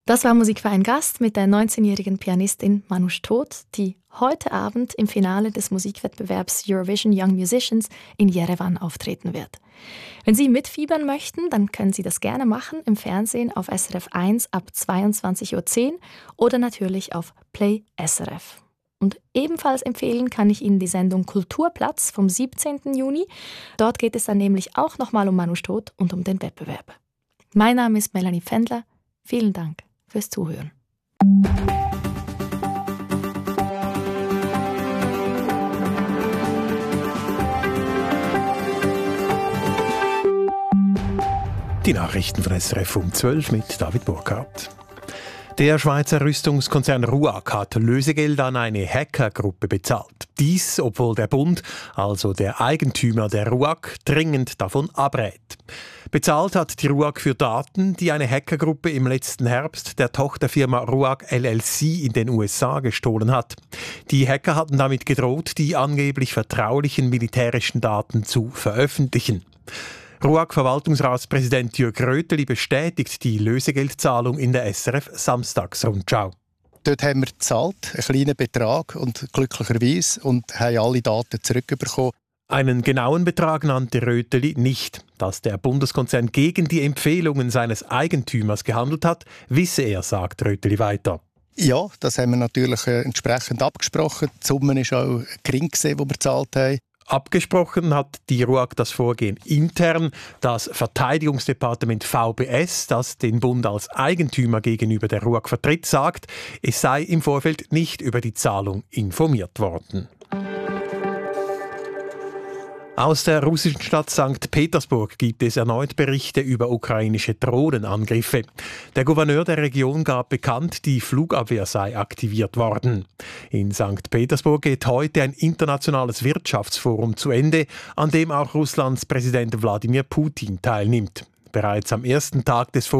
Das war Musik für einen Gast mit der 19-jährigen Pianistin Manoush Todt, die heute Abend im Finale des Musikwettbewerbs Eurovision Young Musicians in Jerewan auftreten wird. Wenn Sie mitfiebern möchten, dann können Sie das gerne machen im Fernsehen auf SRF 1 ab 22:10 Uhr oder natürlich auf Play SRF. Und ebenfalls empfehlen kann ich Ihnen die Sendung Kulturplatz vom 17. Juni. Dort geht es dann nämlich auch nochmal um Manoush Todt und um den Wettbewerb. Mein Name ist Melanie Pfändler. Vielen Dank fürs Zuhören. Die Nachrichten von SRF um 12 mit David Burkhardt. Der Schweizer Rüstungskonzern RUAG hat Lösegeld an eine Hackergruppe bezahlt. Dies, obwohl der Bund, also der Eigentümer der RUAG, dringend davon abrät. Bezahlt hat die RUAG für Daten, die eine Hackergruppe im letzten Herbst der Tochterfirma RUAG LLC in den USA gestohlen hat. Die Hacker hatten damit gedroht, die angeblich vertraulichen militärischen Daten zu veröffentlichen. RUAG-Verwaltungsratspräsident Jürg Röteli bestätigt die Lösegeldzahlung in der SRF-Samstagsrundschau. Dort haben wir gezahlt, einen kleinen Betrag und glücklicherweise und haben alle Daten zurückbekommen. Einen genauen Betrag nannte Röteli nicht. Dass der Bundeskonzern gegen die Empfehlungen seines Eigentümers gehandelt hat, wisse er, sagt Röteli weiter. Ja, das haben wir natürlich entsprechend abgesprochen. Die Summe war auch gering, die wir gezahlt haben. Abgesprochen hat die RUAG das Vorgehen intern. Das Verteidigungsdepartement VBS, das den Bund als Eigentümer gegenüber der RUAG vertritt, sagt, es sei im Vorfeld nicht über die Zahlung informiert worden. Aus der russischen Stadt St. Petersburg gibt es erneut Berichte über ukrainische Drohnenangriffe. Der Gouverneur der Region gab bekannt, die Flugabwehr sei aktiviert worden. In St. Petersburg geht heute ein internationales Wirtschaftsforum zu Ende, an dem auch Russlands Präsident Wladimir Putin teilnimmt. Bereits am ersten Tag des